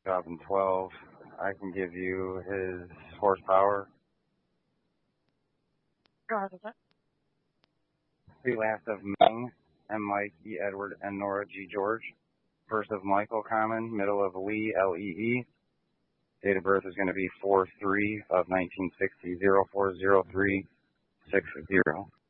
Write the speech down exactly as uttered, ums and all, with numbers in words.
twenty twelve. I can give you his horsepower. Go ahead with it. The last of Ming, M. Mike, E. Edward, and Nora G. George. First of Michael Common, middle of Lee, L E E. Date of birth is going to be four three of nineteen sixty, zero four zero three six zero.